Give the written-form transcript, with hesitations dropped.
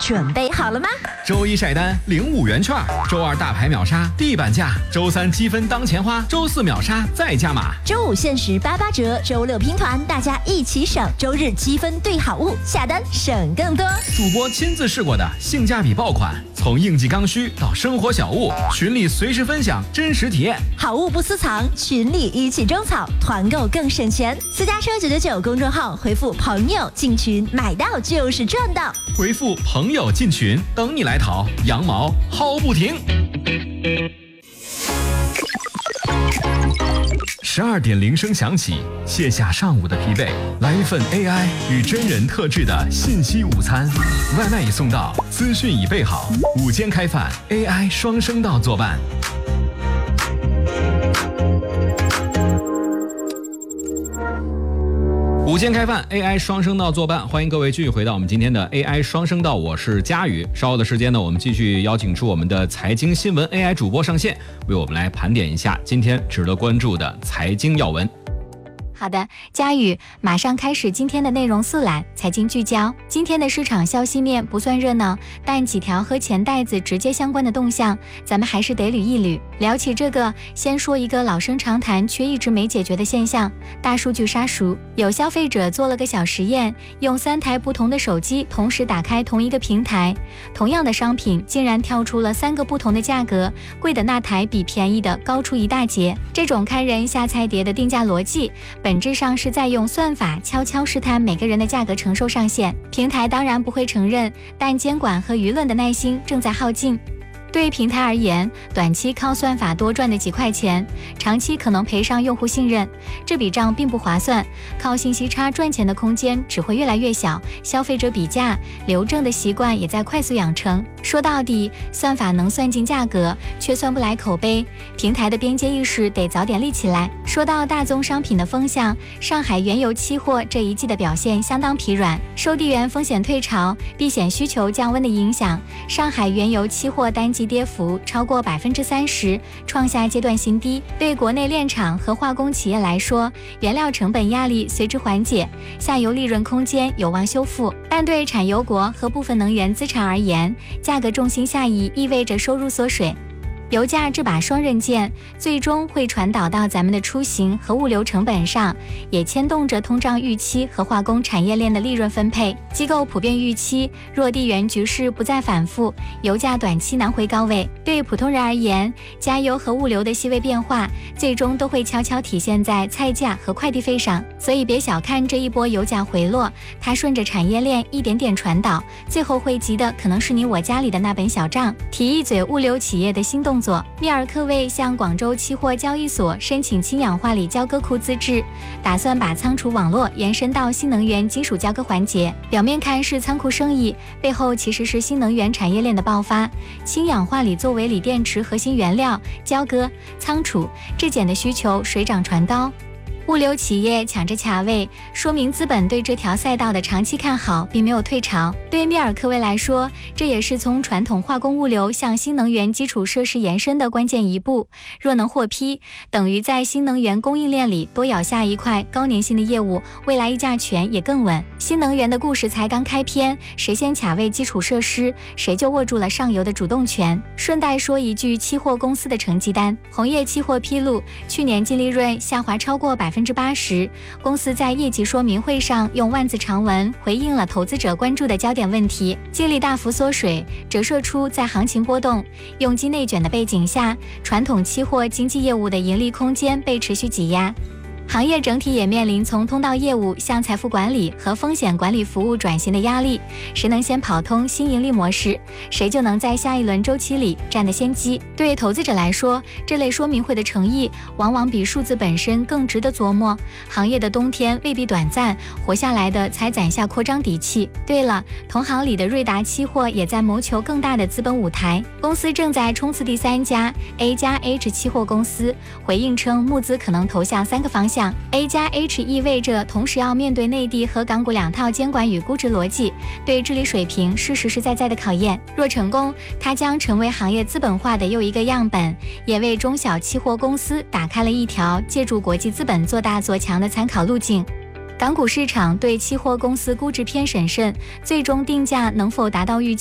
准备好了吗？ 周一晒单领5元券，周二大牌秒杀地板价，周三积分当钱花，周四秒杀再加码， 周五限时88折，周六拼团，大家一起省，周日积分兑好物，下单省更多。 主播亲自试过的性价比爆款，从应季刚需到生活小物，群里随时分享真实体验， 好物不私藏，群里一起种草，团购更省钱。私家车999公众号回复朋友进群，买到就是赚到。 回复朋友进群，等你来淘，羊毛薅不停。12点铃声响起，卸下上午的疲惫，来一份 AI 与真人特制的信息午餐，外卖已送到，资讯已备好，午间开饭 AI 双声道作伴。午间开饭 AI 双声道作伴，欢迎各位继续回到我们今天的 AI 双声道，我是佳宇。稍后的时间呢，我们继续邀请出我们的财经新闻 AI 主播上线，为我们来盘点一下今天值得关注的财经要闻。 好的，佳宇，马上开始今天的内容速览，财经聚焦。今天的市场消息面不算热闹，但几条和钱袋子直接相关的动向，咱们还是得捋一捋。聊起这个，先说一个老生常谈却一直没解决的现象：大数据杀熟。有消费者做了个小实验，用3台不同的手机同时打开同一个平台，同样的商品竟然跳出了3个不同的价格，贵的那台比便宜的高出一大截。这种看人下菜碟的定价逻辑，本质上是在用算法悄悄试探每个人的价格承受上限。平台当然不会承认，但监管和舆论的耐心正在耗尽。对于平台而言，短期靠算法多赚的几块钱，长期可能赔上用户信任，这笔账并不划算。靠信息差赚钱的空间只会越来越小，消费者比价、留证的习惯也在快速养成。说到底，算法能算进价格，却算不来口碑，平台的边界意识得早点立起来。说到大宗商品的风向，上海原油期货这一季的表现相当疲软，受地缘风险退潮、避险需求降温的影响，上海原油期货单季跌幅超过30%，创下阶段新低。对国内炼厂和化工企业来说，原料成本压力随之缓解，下游利润空间有望修复。但对产油国和部分能源资产而言，价格重心下移意味着收入缩水。油价这把双刃剑，最终会传导到咱们的出行和物流成本上，也牵动着通胀预期和化工产业链的利润分配。机构普遍预期，若地缘局势不再反复，油价短期难回高位。对普通人而言，加油和物流的细微变化，最终都会悄悄体现在菜价和快递费上。所以别小看这一波油价回落，它顺着产业链一点点传导，最后汇集的可能是你我家里的那本小账。提一嘴物流企业的新动作，密尔科卫向广州期货交易所申请氢氧化锂交割库资质，打算把仓储网络延伸到新能源金属交割环节。表面看是仓库生意，背后其实是新能源产业链的爆发。氢氧化锂作为锂电池核心原料，交割、仓储、质检的需求水涨船高。物流企业抢着卡位，说明资本对这条赛道的长期看好，并没有退潮。对密尔科卫来说，这也是从传统化工物流向新能源基础设施延伸的关键一步。若能获批，等于在新能源供应链里多咬下一块高粘性的业务，未来议价权也更稳。新能源的故事才刚开篇，谁先卡位基础设施，谁就握住了上游的主动权。顺带说一句期货公司的成绩单，红叶期货披露，去年净利润下滑超过80%，公司在业绩说明会上用万字长文回应了投资者关注的焦点问题，净利大幅缩水，折射出在行情波动、佣金内卷的背景下，传统期货经纪业务的盈利空间被持续挤压。行业整体也面临从通道业务向财富管理和风险管理服务转型的压力，谁能先跑通新盈利模式，谁就能在下一轮周期里占得先机。对投资者来说，这类说明会的诚意往往比数字本身更值得琢磨。行业的冬天未必短暂，活下来的才攒下扩张底气。对了，同行里的瑞达期货也在谋求更大的资本舞台，公司正在冲刺第3家 A+H 期货公司，回应称募资可能投向3个方向。A+H 意味着同时要面对内地和港股2套监管与估值逻辑，对治理水平是实实在在的考验。若成功，它将成为行业资本化的又一个样本，也为中小期货公司打开了一条借助国际资本做大做强的参考路径。港股市场对期货公司估值偏审慎，最终定价能否达到预期